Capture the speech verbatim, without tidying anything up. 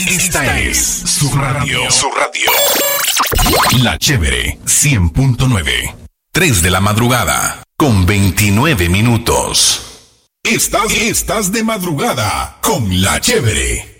Esta es su radio, su radio. La Chévere cien punto nueve. tres de la madrugada con veintinueve minutos. Estás, estás de madrugada con La Chévere.